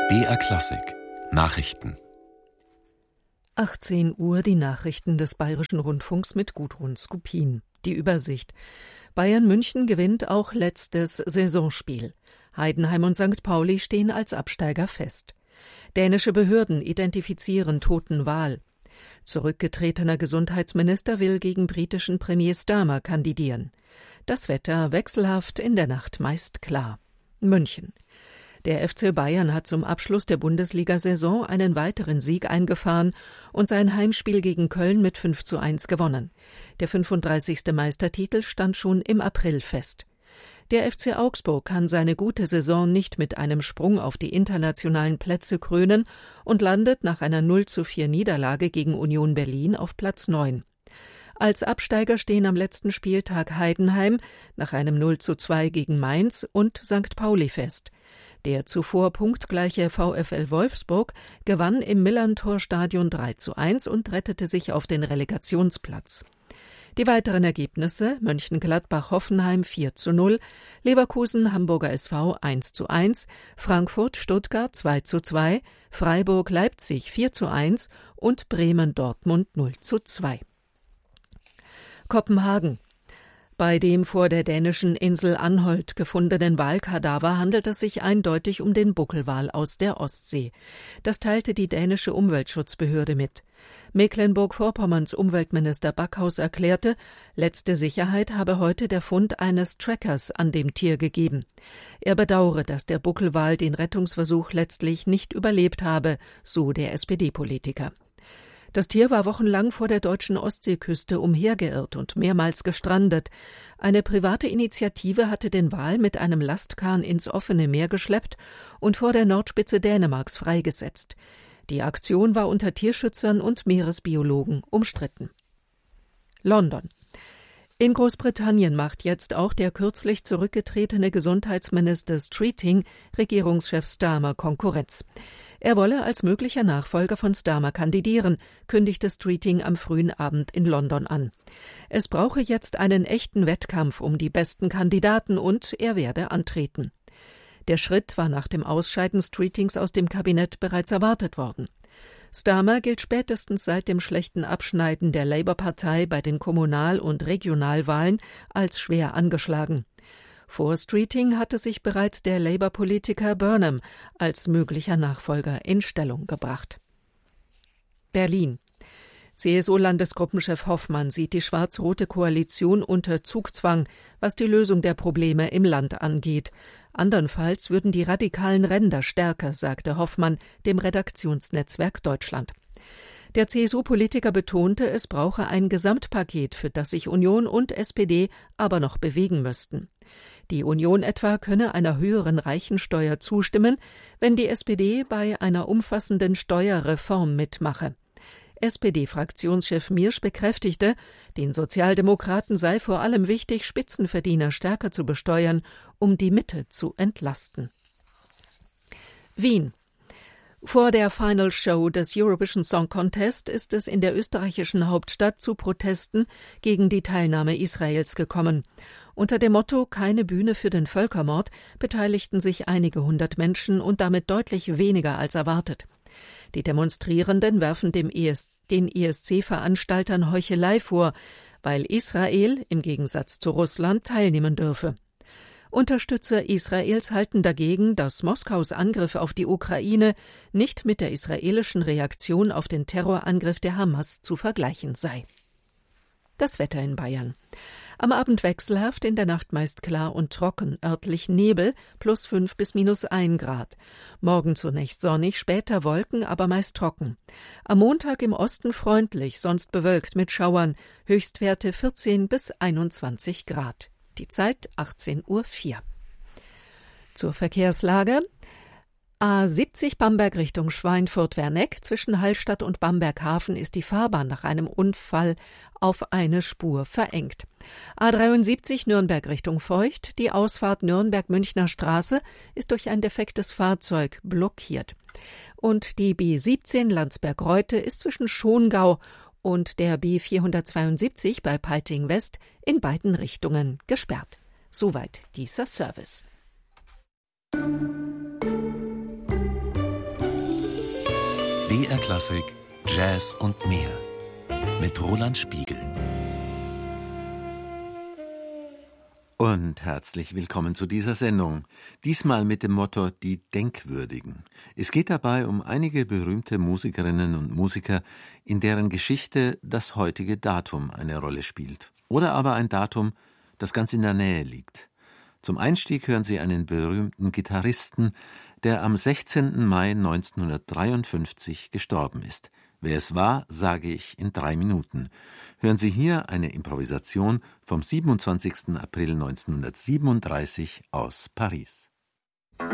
BR Klassik Nachrichten. 18 Uhr die Nachrichten des Bayerischen Rundfunks mit Gudrun Skupin. Die Übersicht. Bayern München gewinnt auch letztes Saisonspiel. Heidenheim und St. Pauli stehen als Absteiger fest. Dänische Behörden identifizieren toten Wal. Zurückgetretener Gesundheitsminister will gegen britischen Premier Starmer kandidieren. Das Wetter wechselhaft, in der Nacht meist klar. München. Der FC Bayern hat zum Abschluss der Bundesliga-Saison einen weiteren Sieg eingefahren und sein Heimspiel gegen Köln mit 5:1 gewonnen. Der 35. Meistertitel stand schon im April fest. Der FC Augsburg kann seine gute Saison nicht mit einem Sprung auf die internationalen Plätze krönen und landet nach einer 0:4 Niederlage gegen Union Berlin auf Platz 9. Als Absteiger stehen am letzten Spieltag Heidenheim nach einem 0:2 gegen Mainz und St. Pauli fest. Der zuvor punktgleiche VfL Wolfsburg gewann im Millerntor-Stadion 3:1 und rettete sich auf den Relegationsplatz. Die weiteren Ergebnisse: Mönchengladbach-Hoffenheim 4:0, Leverkusen-Hamburger SV 1:1, Frankfurt-Stuttgart 2:2, Freiburg-Leipzig 4:1 und Bremen-Dortmund 0:2. Kopenhagen. Bei dem vor der dänischen Insel Anholt gefundenen Walkadaver handelt es sich eindeutig um den Buckelwal aus der Ostsee. Das teilte die dänische Umweltschutzbehörde mit. Mecklenburg-Vorpommerns Umweltminister Backhaus erklärte, letzte Sicherheit habe heute der Fund eines Trackers an dem Tier gegeben. Er bedauere, dass der Buckelwal den Rettungsversuch letztlich nicht überlebt habe, so der SPD-Politiker. Das Tier war wochenlang vor der deutschen Ostseeküste umhergeirrt und mehrmals gestrandet. Eine private Initiative hatte den Wal mit einem Lastkahn ins offene Meer geschleppt und vor der Nordspitze Dänemarks freigesetzt. Die Aktion war unter Tierschützern und Meeresbiologen umstritten. London. In Großbritannien macht jetzt auch der kürzlich zurückgetretene Gesundheitsminister Streeting Regierungschef Starmer Konkurrenz. Er wolle als möglicher Nachfolger von Starmer kandidieren, kündigte Streeting am frühen Abend in London an. Es brauche jetzt einen echten Wettkampf um die besten Kandidaten und er werde antreten. Der Schritt war nach dem Ausscheiden Streetings aus dem Kabinett bereits erwartet worden. Starmer gilt spätestens seit dem schlechten Abschneiden der Labour-Partei bei den Kommunal- und Regionalwahlen als schwer angeschlagen. Vor Streeting hatte sich bereits der Labour-Politiker Burnham als möglicher Nachfolger in Stellung gebracht. Berlin. CSU-Landesgruppenchef Hoffmann sieht die schwarz-rote Koalition unter Zugzwang, was die Lösung der Probleme im Land angeht. Andernfalls würden die radikalen Ränder stärker, sagte Hoffmann dem Redaktionsnetzwerk Deutschland. Der CSU-Politiker betonte, es brauche ein Gesamtpaket, für das sich Union und SPD aber noch bewegen müssten. Die Union etwa könne einer höheren Reichensteuer zustimmen, wenn die SPD bei einer umfassenden Steuerreform mitmache. SPD-Fraktionschef Miersch bekräftigte, den Sozialdemokraten sei vor allem wichtig, Spitzenverdiener stärker zu besteuern, um die Mitte zu entlasten. Wien. Vor der Final Show des Eurovision Song Contest ist es in der österreichischen Hauptstadt zu Protesten gegen die Teilnahme Israels gekommen. Unter dem Motto »Keine Bühne für den Völkermord« beteiligten sich einige hundert Menschen und damit deutlich weniger als erwartet. Die Demonstrierenden werfen den ESC-Veranstaltern Heuchelei vor, weil Israel im Gegensatz zu Russland teilnehmen dürfe. Unterstützer Israels halten dagegen, dass Moskaus Angriff auf die Ukraine nicht mit der israelischen Reaktion auf den Terrorangriff der Hamas zu vergleichen sei. Das Wetter in Bayern. Am Abend wechselhaft, in der Nacht meist klar und trocken, örtlich Nebel, +5 bis -1 Grad. Morgen zunächst sonnig, später Wolken, aber meist trocken. Am Montag im Osten freundlich, sonst bewölkt mit Schauern, Höchstwerte 14 bis 21 Grad. Die Zeit 18:04 Uhr. Zur Verkehrslage. A70 Bamberg Richtung Schweinfurt-Werneck. Zwischen Hallstatt und Bamberg-Hafen ist die Fahrbahn nach einem Unfall auf eine Spur verengt. A73 Nürnberg Richtung Feucht. Die Ausfahrt Nürnberg-Münchner Straße ist durch ein defektes Fahrzeug blockiert. Und die B17 Landsberg-Reutte ist zwischen Schongau und der B472 bei Peiting West in beiden Richtungen gesperrt. Soweit dieser Service. BR Klassik Jazz und mehr mit Roland Spiegel. Und herzlich willkommen zu dieser Sendung. Diesmal mit dem Motto Die Denkwürdigen. Es geht dabei um einige berühmte Musikerinnen und Musiker, in deren Geschichte das heutige Datum eine Rolle spielt. Oder aber ein Datum, das ganz in der Nähe liegt. Zum Einstieg hören Sie einen berühmten Gitarristen, der am 16. Mai 1953 gestorben ist. Wer es war, sage ich in 3 Minuten. Hören Sie hier eine Improvisation vom 27. April 1937 aus Paris.